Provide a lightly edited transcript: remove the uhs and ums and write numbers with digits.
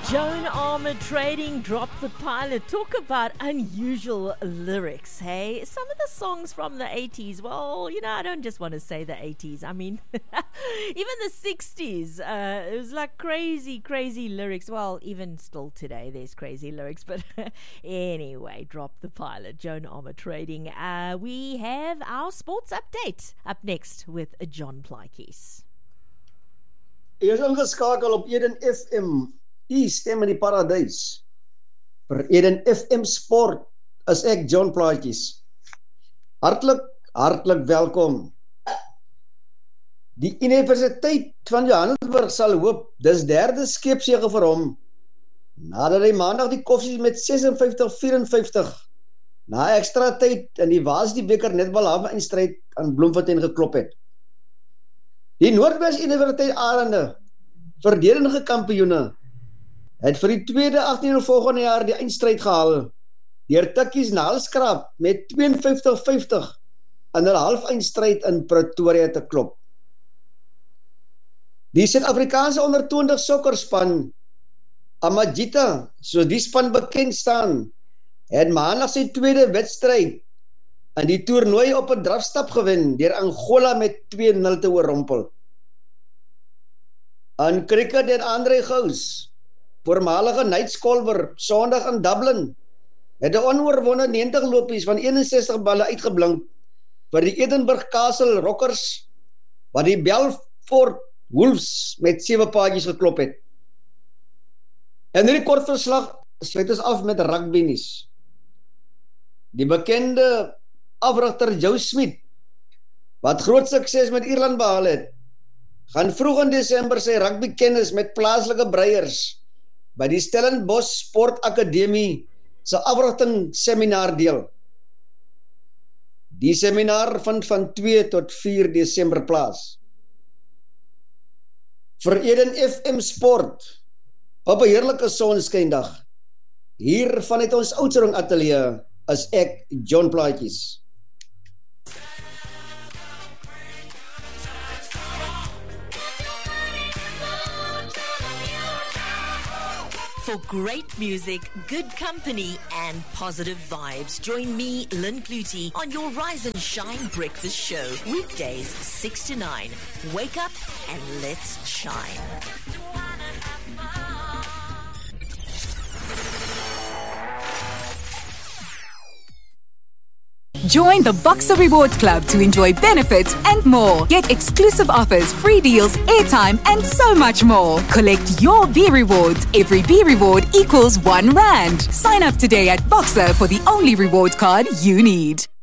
Joan Armour Trading, Drop the Pilot. Talk about unusual lyrics, hey? Some of the songs from the 80s, well, I don't just want to say the 80s. I mean, even the 60s, it was like crazy lyrics. Well, even still today, there's crazy lyrics. But anyway, Drop the Pilot, Joan Armour Trading. We have our sports update up next with John Plaatjes. Jy is ingeskakel op Eden FM. Die stem in die paradys. Vir Eden FM Sport is ek John Plaatjes. Hartlik welkom. Die Universiteit van Johannesburg sal hoop dis derde skeepsege vir hom, nadat hy maandag die Koffsies met 56-54 na ekstra tyd in die Varsity beker netbalhawe eindstryd aan Bloemfontein geklop het. Die Noordwes Universiteit Arende, verdedigende kampioene, het vir die tweede 18 volgende jaar die eindstryd gehaal, deur tikkies na halskraap met 52-50 in hulle halfeindstryd in Pretoria te klop. Die Suid-Afrikaanse onder 20 sokkerspan, Amajita, soos die span bekend staan, het maandag sy tweede wedstryd in die toernooi op 'n drafstap gewen, deur Angola met 2-0 te oorrompel. In cricket het Andre Gous, voormalige Knights Colver, Sondag in Dublin, het 'n onoorwonde 90 lopies van 61 balle uitgeblink vir die Edinburgh Castle Rockers, wat die Belfort Wolves met 7 paadjies geklop het. En hierdie kort verslag sluit ons af met rugby nuus. Die bekende afrigter Joe Smith, wat groot sukses met Ierland behaal het, gaan vroeg in Desember sy rugby kennis met plaaslike breiers by die Stellenbosch Sport Akademie se afrigting seminar deel. Die seminar vind van 2 tot 4 Desember plaas. Vir Eden FM Sport, op 'n heerlike sonskyndag, hier vanuit ons Oudtshoorn ateljee, is ek John Plaatjes. For great music, good company, and positive vibes, join me, Lynn Clutie, on your Rise and Shine Breakfast Show. Weekdays, 6 to 9. Wake up and let's shine. Join the Boxer Rewards Club to enjoy benefits and more. Get exclusive offers, free deals, airtime, and so much more. Collect your B rewards. Every B reward equals R1. Sign up today at Boxer for the only rewards card you need.